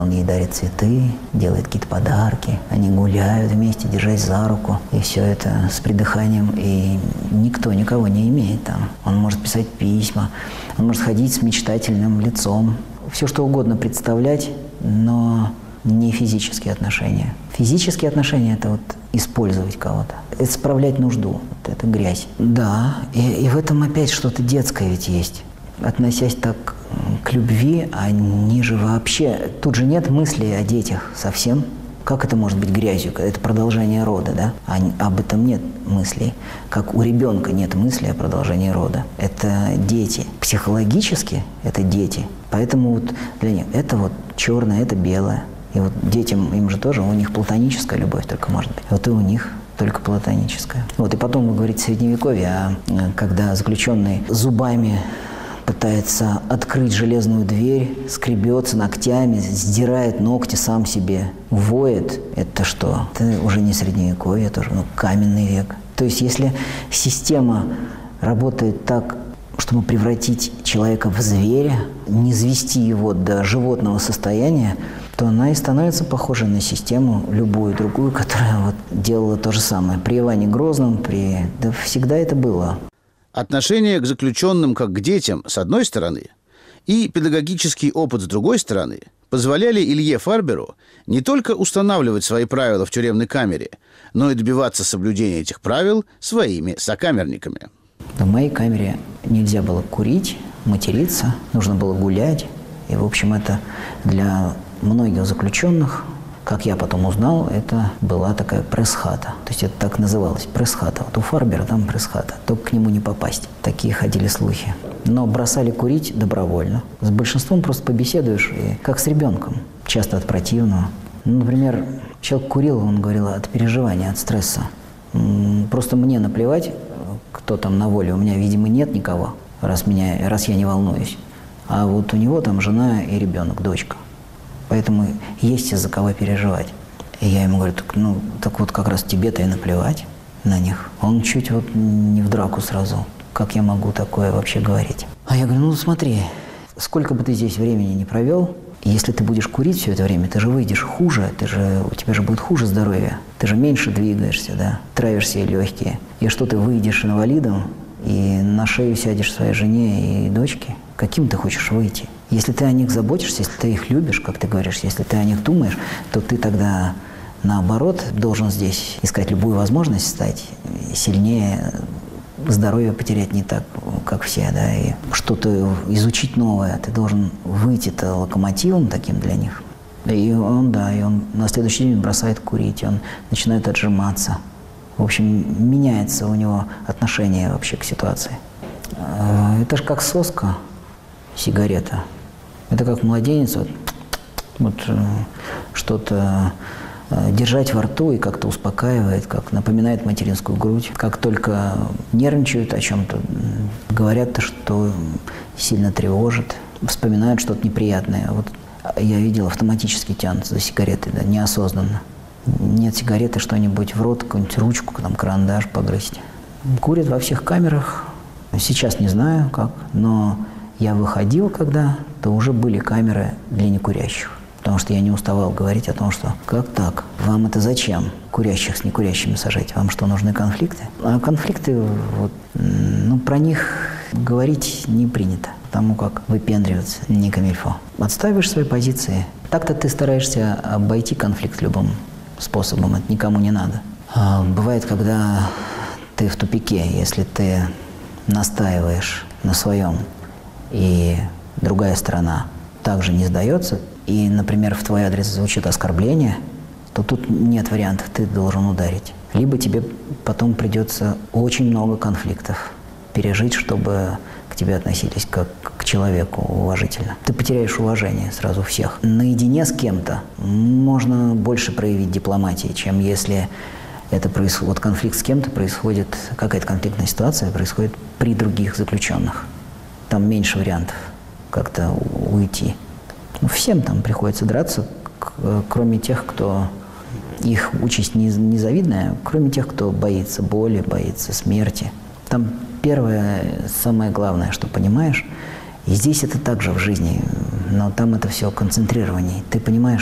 Он ей дарит цветы, делает какие-то подарки. Они гуляют вместе, держась за руку. И все это с придыханием. И никто никого не имеет там. Он может писать письма. Он может ходить с мечтательным лицом. Все что угодно представлять, но не физические отношения. Физические отношения – это вот использовать кого-то. Это справлять нужду. Вот это грязь. Да, и в этом опять что-то детское ведь есть. Относясь так к любви, они же вообще… Тут же нет мысли о детях совсем. Как это может быть грязью? Это продолжение рода, да? Об этом нет мыслей. Как у ребенка нет мысли о продолжении рода. Это дети. Психологически это дети. Поэтому вот для них это вот черное, это белое. И вот детям, им же тоже, у них платоническая любовь только может быть. Вот и у них только платоническая. Вот и потом вы говорите Средневековье, когда заключенный зубами пытается открыть железную дверь, скребется ногтями, сдирает ногти сам себе, воет. Это что? Это уже не Средневековье, тоже каменный век. То есть если система работает так, чтобы превратить человека в зверя, не свести его до животного состояния, то она и становится похожа на систему, любую другую, которая вот делала то же самое. При Иване Грозном, да всегда это было. Отношение к заключенным как к детям, с одной стороны, и педагогический опыт, с другой стороны, позволяли Илье Фарберу не только устанавливать свои правила в тюремной камере, но и добиваться соблюдения этих правил своими сокамерниками. В моей камере нельзя было курить, материться, нужно было гулять. И, в общем, это для многих заключенных, как я потом узнал, это была такая пресс-хата. То есть это так называлось, пресс-хата. Вот у Фарбера там пресс-хата, только к нему не попасть. Такие ходили слухи. Но бросали курить добровольно. С большинством просто побеседуешь, и как с ребенком, часто от противного. Например, человек курил, он говорил, от переживания, от стресса. Просто мне наплевать, кто там на воле. У меня, видимо, нет никого, раз я не волнуюсь. А вот у него там жена и ребенок, дочка. Поэтому есть из-за кого переживать. И я ему говорю, так вот как раз тебе-то и наплевать на них. Он чуть вот не в драку сразу. Как я могу такое вообще говорить? А я говорю, смотри, сколько бы ты здесь времени не провел, если ты будешь курить все это время, ты же выйдешь хуже, у тебя же будет хуже здоровье. Ты же меньше двигаешься, да, травишь себе легкие. И что ты выйдешь инвалидом и на шею сядешь своей жене и дочке? Каким ты хочешь выйти? Если ты о них заботишься, если ты их любишь, как ты говоришь, если ты о них думаешь, то ты тогда, наоборот, должен здесь искать любую возможность стать сильнее, здоровье потерять не так, как все, да, и что-то изучить новое. Ты должен выйти-то локомотивом таким для них. И он на следующий день бросает курить, он начинает отжиматься. В общем, меняется у него отношение вообще к ситуации. Это же как соска, сигарета. Это как младенец, вот что-то держать во рту и как-то успокаивает, как напоминает материнскую грудь. Как только нервничают о чем-то, говорят, что сильно тревожит, вспоминают что-то неприятное. Вот я видел, автоматически тянутся за сигаретой, да, неосознанно. Нет сигареты, что-нибудь в рот, какую-нибудь ручку, там, карандаш погрызть. Курят во всех камерах. Сейчас не знаю как, но я выходил, то уже были камеры для некурящих. Потому что я не уставал говорить о том, что как так? Вам это зачем? Курящих с некурящими сажать? Вам что, нужны конфликты? А конфликты, про них говорить не принято. Потому как выпендриваться не камильфо. Отстаиваешь свои позиции. Так-то ты стараешься обойти конфликт любым способом. Это никому не надо. Бывает, когда ты в тупике, если ты настаиваешь на своем, и другая сторона также не сдается, и, например, в твой адрес звучит оскорбление, то тут нет вариантов, ты должен ударить. Либо тебе потом придется очень много конфликтов пережить, чтобы к тебе относились как к человеку уважительно. Ты потеряешь уважение сразу всех. Наедине с кем-то можно больше проявить дипломатии, чем если это происходит, конфликт с кем-то происходит, какая-то конфликтная ситуация происходит при других заключенных. Там меньше вариантов как-то уйти. Всем там приходится драться, кроме тех, кто их участь незавидная, кроме тех, кто боится боли, боится смерти. Там первое, самое главное, что понимаешь, и здесь это также в жизни но там это все концентрированнее. Ты понимаешь,